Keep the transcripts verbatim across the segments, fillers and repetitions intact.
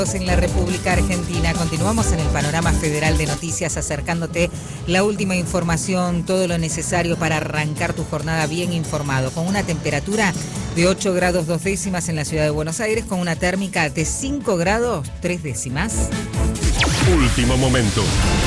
En la República Argentina. Continuamos en el panorama federal de noticias, acercándote la última información, todo lo necesario para arrancar tu jornada bien informado, con una temperatura de ocho grados dos décimas en la ciudad de Buenos Aires, con una térmica de cinco grados tres décimas. Último momento.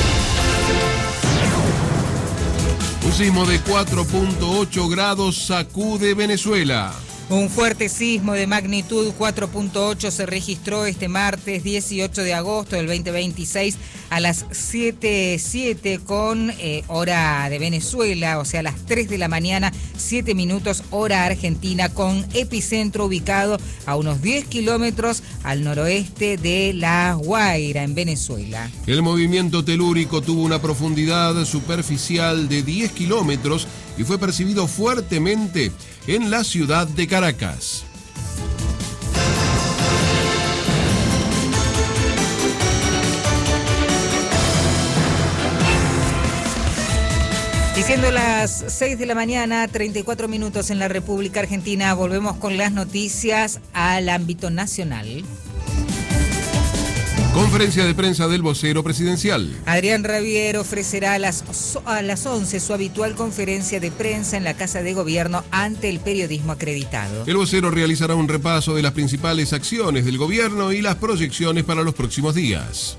Un sismo de cuatro punto ocho grados sacude Venezuela. Un fuerte sismo de magnitud cuatro punto ocho se registró este martes dieciocho de agosto del veinte veintiséis a las siete siete con eh, hora de Venezuela, o sea, a las tres de la mañana, siete minutos hora argentina, con epicentro ubicado a unos diez kilómetros al noroeste de La Guaira, en Venezuela. El movimiento telúrico tuvo una profundidad superficial de diez kilómetros y fue percibido fuertemente en la ciudad de Caracas. Y siendo las seis de la mañana, treinta y cuatro minutos en la República Argentina, volvemos con las noticias al ámbito nacional. Conferencia de prensa del vocero presidencial. Adrián Rabier ofrecerá a las, a las once su habitual conferencia de prensa en la Casa de Gobierno ante el periodismo acreditado. El vocero realizará un repaso de las principales acciones del gobierno y las proyecciones para los próximos días.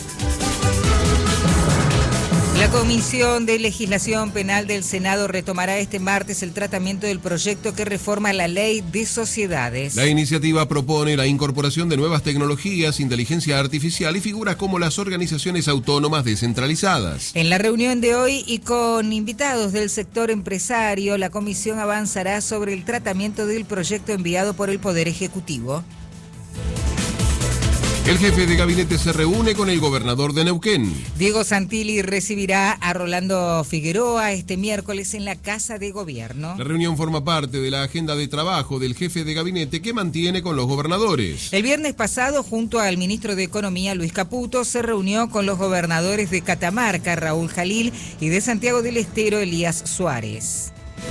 La Comisión de Legislación Penal del Senado retomará este martes el tratamiento del proyecto que reforma la Ley de Sociedades. La iniciativa propone la incorporación de nuevas tecnologías, inteligencia artificial y figuras como las organizaciones autónomas descentralizadas. En la reunión de hoy y con invitados del sector empresario, la comisión avanzará sobre el tratamiento del proyecto enviado por el Poder Ejecutivo. El jefe de gabinete se reúne con el gobernador de Neuquén. Diego Santilli recibirá a Rolando Figueroa este miércoles en la Casa de Gobierno. La reunión forma parte de la agenda de trabajo del jefe de gabinete que mantiene con los gobernadores. El viernes pasado, junto al ministro de Economía, Luis Caputo, se reunió con los gobernadores de Catamarca, Raúl Jalil, y de Santiago del Estero, Elías Suárez.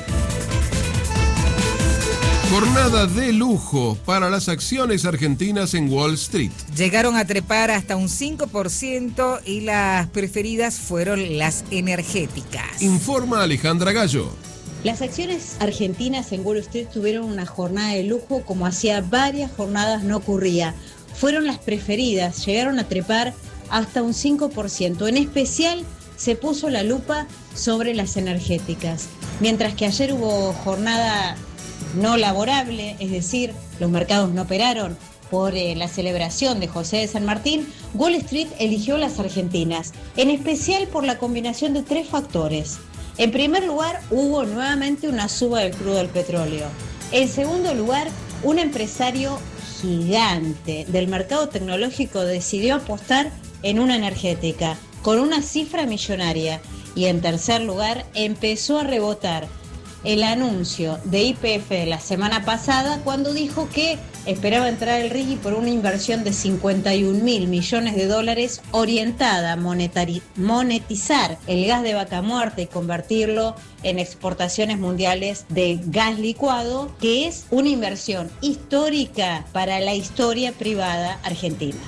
Jornada de lujo para las acciones argentinas en Wall Street. Llegaron a trepar hasta un cinco por ciento y las preferidas fueron las energéticas. Informa Alejandra Gallo. Las acciones argentinas en Wall Street tuvieron una jornada de lujo como hacía varias jornadas no ocurría. Fueron las preferidas, llegaron a trepar hasta un cinco por ciento. En especial se puso la lupa sobre las energéticas. Mientras que ayer hubo jornada no laborable, es decir, los mercados no operaron por eh, la celebración de José de San Martín, Wall Street eligió las argentinas, en especial por la combinación de tres factores. En primer lugar, hubo nuevamente una suba del crudo del petróleo. En segundo lugar, un empresario gigante del mercado tecnológico decidió apostar en una energética, con una cifra millonaria. Y en tercer lugar, empezó a rebotar el anuncio de Y P F de la semana pasada, cuando dijo que esperaba entrar el R I G I por una inversión de cincuenta y un mil millones de dólares orientada a monetari- monetizar el gas de vaca muerta y convertirlo en exportaciones mundiales de gas licuado, que es una inversión histórica para la historia privada argentina.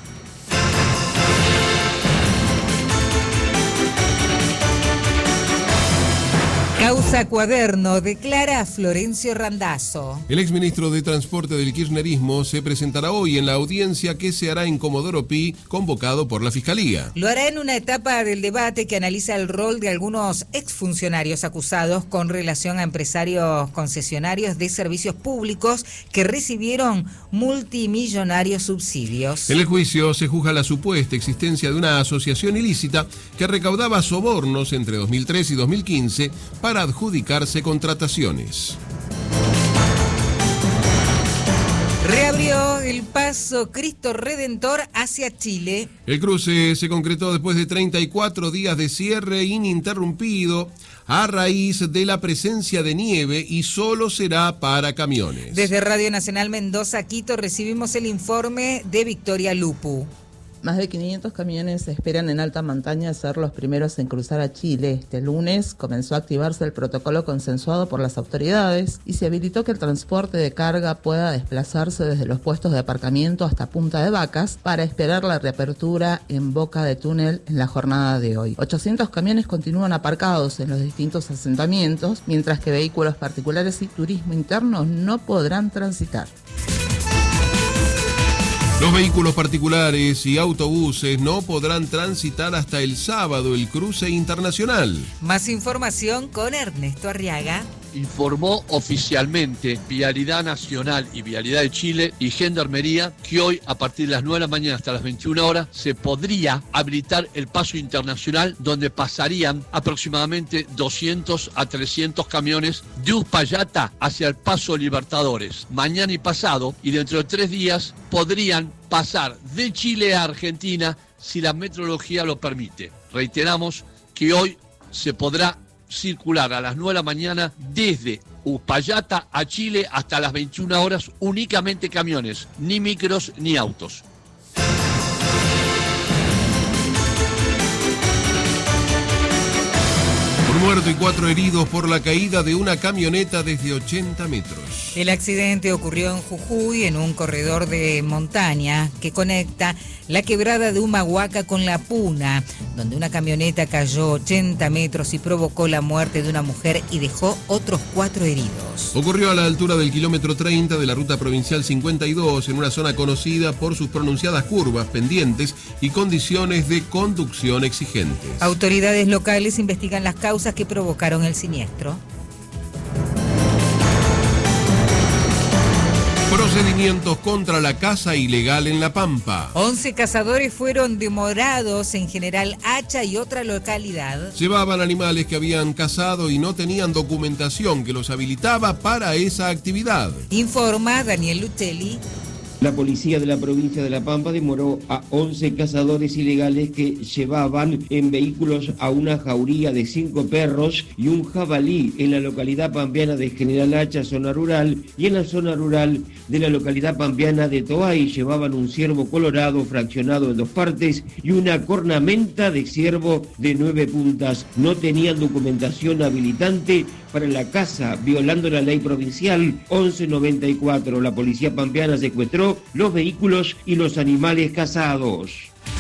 Causa Cuaderno, declara Florencio Randazzo. El exministro de Transporte del kirchnerismo se presentará hoy en la audiencia que se hará en Comodoro Pi, convocado por la Fiscalía. Lo hará en una etapa del debate que analiza el rol de algunos exfuncionarios acusados con relación a empresarios concesionarios de servicios públicos que recibieron multimillonarios subsidios. En el juicio se juzga la supuesta existencia de una asociación ilícita que recaudaba sobornos entre dos mil tres y dos mil quince para adjudicarse contrataciones. Reabrió el paso Cristo Redentor hacia Chile. El cruce se concretó después de treinta y cuatro días de cierre ininterrumpido a raíz de la presencia de nieve y solo será para camiones. Desde Radio Nacional Mendoza, Quito, recibimos el informe de Victoria Lupu. Más de quinientos camiones esperan en alta montaña ser los primeros en cruzar a Chile. Este lunes comenzó a activarse el protocolo consensuado por las autoridades y se habilitó que el transporte de carga pueda desplazarse desde los puestos de aparcamiento hasta Punta de Vacas para esperar la reapertura en Boca de Túnel en la jornada de hoy. ochocientos camiones continúan aparcados en los distintos asentamientos, mientras que vehículos particulares y turismo interno no podrán transitar. Los vehículos particulares y autobuses no podrán transitar hasta el sábado el cruce internacional. Más información con Ernesto Arriaga. Informó oficialmente Vialidad Nacional y Vialidad de Chile y Gendarmería que hoy a partir de las nueve de la mañana hasta las veintiuna horas se podría habilitar el paso internacional donde pasarían aproximadamente doscientos a trescientos camiones de Uspallata hacia el Paso Libertadores. Mañana y pasado y dentro de tres días podrían pasar de Chile a Argentina si la meteorología lo permite. Reiteramos que hoy se podrá circular a las nueve de la mañana desde Uspallata a Chile hasta las veintiuna horas únicamente camiones, ni micros ni autos. Un muerto y cuatro heridos por la caída de una camioneta desde ochenta metros. El accidente ocurrió en Jujuy, en un corredor de montaña que conecta la quebrada de Humahuaca con La Puna, donde una camioneta cayó ochenta metros y provocó la muerte de una mujer y dejó otros cuatro heridos. Ocurrió a la altura del kilómetro treinta de la ruta provincial cincuenta y dos, en una zona conocida por sus pronunciadas curvas, pendientes y condiciones de conducción exigentes. Autoridades locales investigan las causas que provocaron el siniestro. Procedimientos contra la caza ilegal en La Pampa. once cazadores fueron demorados en General Hacha y otra localidad. Llevaban animales que habían cazado y no tenían documentación que los habilitaba para esa actividad. Informa Daniel Lutelli. La policía de la provincia de La Pampa demoró a once cazadores ilegales que llevaban en vehículos a una jauría de cinco perros y un jabalí en la localidad pampeana de General Hacha, zona rural, y en la zona rural de la localidad pampeana de Toay llevaban un ciervo colorado fraccionado en dos partes y una cornamenta de ciervo de nueve puntas. No tenían documentación habilitante para la caza, violando la ley provincial once noventa y cuatro. La policía pampeana secuestró los vehículos y los animales cazados.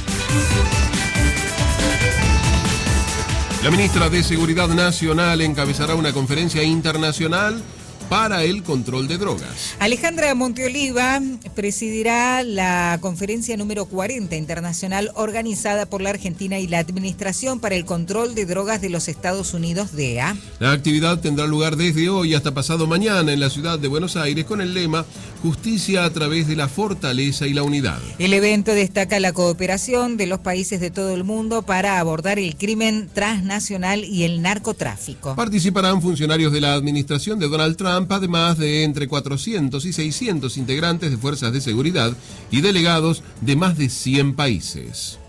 La ministra de Seguridad Nacional encabezará una conferencia internacional para el control de drogas. Alejandra Monteoliva presidirá la conferencia número cuarenta internacional organizada por la Argentina y la Administración para el Control de Drogas de los Estados Unidos, D E A. La actividad tendrá lugar desde hoy hasta pasado mañana en la ciudad de Buenos Aires con el lema Justicia a través de la fortaleza y la unidad. El evento destaca la cooperación de los países de todo el mundo para abordar el crimen transnacional y el narcotráfico. Participarán funcionarios de la administración de Donald Trump, además de entre cuatrocientos y seiscientos integrantes de fuerzas de seguridad y delegados de más de cien países.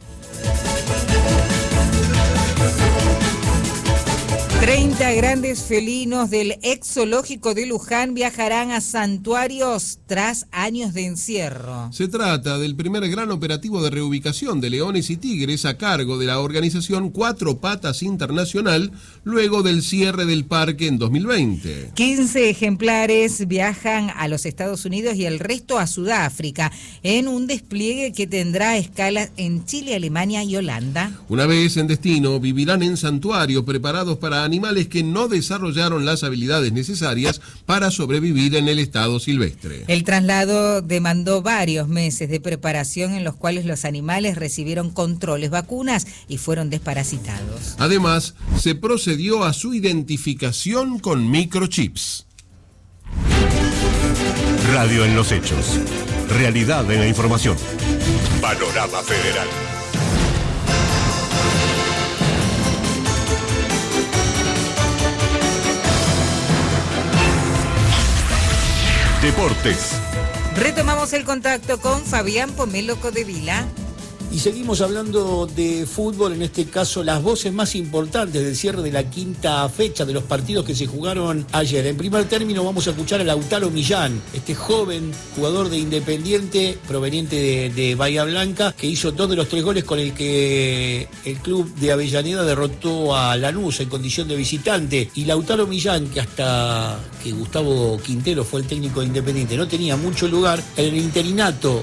treinta grandes felinos del ex zoológico de Luján viajarán a santuarios tras años de encierro. Se trata del primer gran operativo de reubicación de leones y tigres a cargo de la organización Cuatro Patas Internacional luego del cierre del parque en dos mil veinte. quince ejemplares viajan a los Estados Unidos y el resto a Sudáfrica en un despliegue que tendrá escalas en Chile, Alemania y Holanda. Una vez en destino, vivirán en santuarios preparados para animales que no desarrollaron las habilidades necesarias para sobrevivir en el estado silvestre. El traslado demandó varios meses de preparación en los cuales los animales recibieron controles, vacunas y fueron desparasitados. Además, se procedió a su identificación con microchips. Radio en los hechos. Realidad en la información. Panorama Federal. Deportes. Retomamos el contacto con Fabián Pomelo Codevila. Y seguimos hablando de fútbol, en este caso las voces más importantes del cierre de la quinta fecha de los partidos que se jugaron ayer. En primer término vamos a escuchar a Lautaro Millán, este joven jugador de Independiente proveniente de, de Bahía Blanca, que hizo dos de los tres goles con el que el club de Avellaneda derrotó a Lanús en condición de visitante. Y Lautaro Millán, que hasta que Gustavo Quintero fue el técnico de Independiente no tenía mucho lugar, en el interinato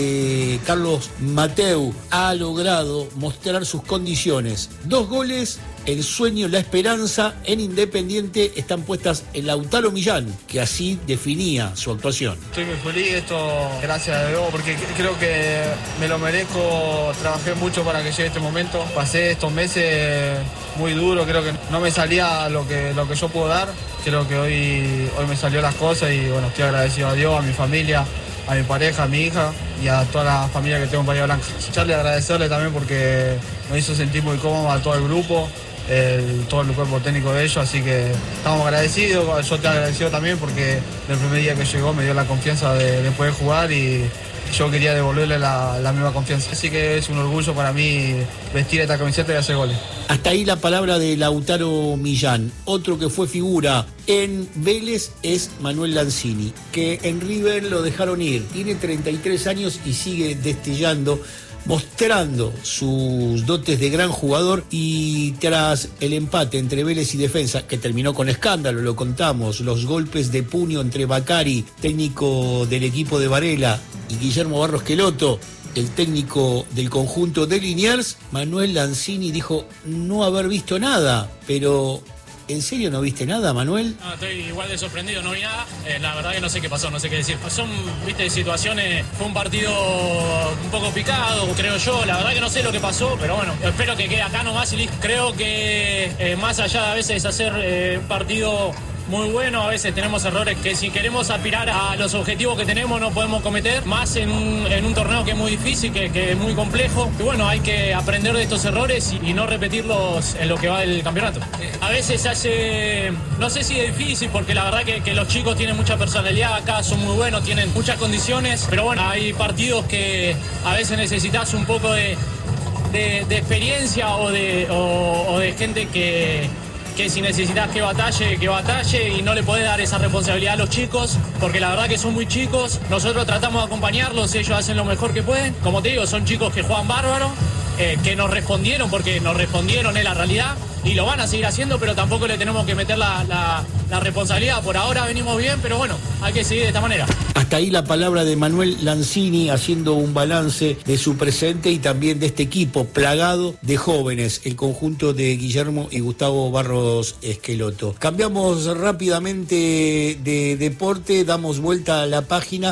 de Carlos Mateu ha logrado mostrar sus condiciones. Dos goles, el sueño, la esperanza en Independiente están puestas en Lautaro Millán, que así definía su actuación. Estoy muy feliz, esto gracias a Dios, porque creo que me lo merezco. Trabajé mucho para que llegue este momento. Pasé estos meses muy duros, creo que no me salía lo que, lo que yo puedo dar. Creo que hoy, hoy me salió las cosas y bueno, estoy agradecido a Dios, a mi familia, a mi pareja, a mi hija y a toda la familia que tengo en Bahía Blanca. Echarle agradecerle también porque me hizo sentir muy cómodo a todo el grupo, el, todo el cuerpo técnico de ellos, así que estamos agradecidos. Yo te agradecido también porque el primer día que llegó me dio la confianza de, de poder jugar y yo quería devolverle la, la misma confianza. Así que es un orgullo para mí vestir esta camiseta y hacer goles. Hasta ahí la palabra de Lautaro Millán. Otro que fue figura en Vélez es Manuel Lanzini, que en River lo dejaron ir. Tiene treinta y tres años y sigue destellando, mostrando sus dotes de gran jugador. Y tras el empate entre Vélez y Defensa, que terminó con escándalo, lo contamos, los golpes de puño entre Bacari, técnico del equipo de Varela, y Guillermo Barros Queloto, el técnico del conjunto de Liniers, Manuel Lanzini dijo no haber visto nada. Pero ¿en serio no viste nada, Manuel? No, estoy igual de sorprendido, no vi nada. Eh, la verdad que no sé qué pasó, no sé qué decir. Son, viste, situaciones, fue un partido un poco picado, creo yo. La verdad que no sé lo que pasó, pero bueno, espero que quede acá nomás y listo. Creo que eh, más allá de a veces hacer eh, un partido muy bueno, a veces tenemos errores que si queremos aspirar a los objetivos que tenemos no podemos cometer, más en un, en un torneo que es muy difícil, que, que es muy complejo. Y bueno, hay que aprender de estos errores y, y no repetirlos en lo que va del campeonato. A veces hace, no sé si es difícil, porque la verdad que, que los chicos tienen mucha personalidad acá, son muy buenos, tienen muchas condiciones, pero bueno, hay partidos que a veces necesitas un poco de, de, de experiencia o de, o, o de gente que... que si necesitas que batalle, que batalle y no le podés dar esa responsabilidad a los chicos, porque la verdad que son muy chicos. Nosotros tratamos de acompañarlos, ellos hacen lo mejor que pueden. Como te digo, son chicos que juegan bárbaro, eh, que nos respondieron, porque nos respondieron es la realidad, y lo van a seguir haciendo, pero tampoco le tenemos que meter la, la, la responsabilidad. Por ahora venimos bien, pero bueno, hay que seguir de esta manera. Hasta ahí la palabra de Manuel Lanzini, haciendo un balance de su presente y también de este equipo plagado de jóvenes, el conjunto de Guillermo y Gustavo Barros Queloto. Cambiamos rápidamente de deporte, damos vuelta a la página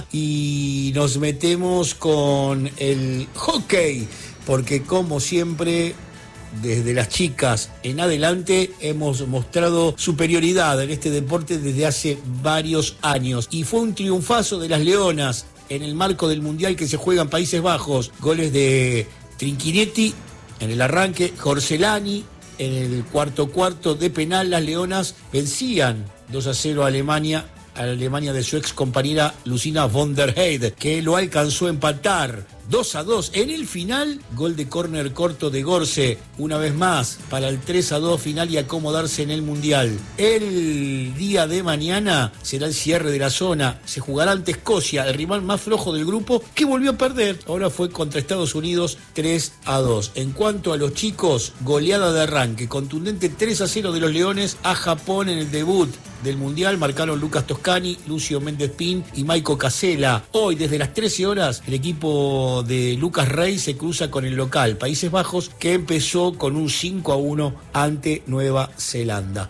y nos metemos con el hockey, porque como siempre, desde las chicas en adelante hemos mostrado superioridad en este deporte desde hace varios años. Y fue un triunfazo de las Leonas en el marco del Mundial que se juega en Países Bajos. Goles de Trinchinetti en el arranque, Jorcelani en el cuarto cuarto de penal. Las Leonas vencían dos a cero a Alemania, a la Alemania de su ex compañera Lucina von der Heide, que lo alcanzó a empatar dos a dos. En el final, gol de córner corto de Gorce, una vez más, para el tres a dos final y acomodarse en el Mundial. El día de mañana será el cierre de la zona. Se jugará ante Escocia, el rival más flojo del grupo, que volvió a perder. Ahora fue contra Estados Unidos tres a dos. En cuanto a los chicos, goleada de arranque, contundente tres a cero de los Leones a Japón en el debut del Mundial. Marcaron Lucas Toscani, Lucio Méndez Pin y Maico Casella. Hoy, desde las trece horas, el equipo de Lucas Rey se cruza con el local Países Bajos, que empezó con un cinco a uno ante Nueva Zelanda.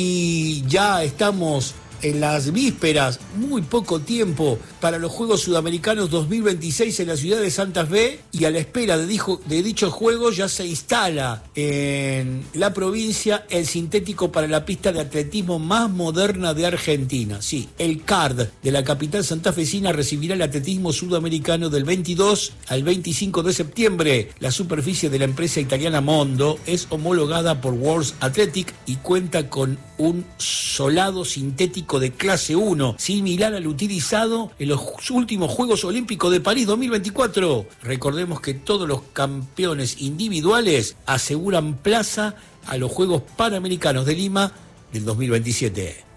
Y ya estamos en las vísperas, muy poco tiempo para los Juegos Sudamericanos dos mil veintiséis en la ciudad de Santa Fe, y a la espera de, dijo, de dichos Juegos ya se instala en la provincia el sintético para la pista de atletismo más moderna de Argentina. Sí, el C A R D de la capital santafesina recibirá el atletismo sudamericano del veintidós al veinticinco de septiembre. La superficie de la empresa italiana Mondo es homologada por World Athletic y cuenta con un solado sintético olímpico de clase uno, similar al utilizado en los últimos Juegos Olímpicos de París dos mil veinticuatro. Recordemos que todos los campeones individuales aseguran plaza a los Juegos Panamericanos de Lima del dos mil veintisiete.